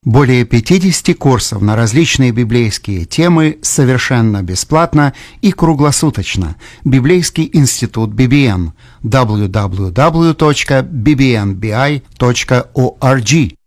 Более 50 курсов на различные библейские темы совершенно бесплатно и круглосуточно. Библейский институт BBN. www.bbnbi.org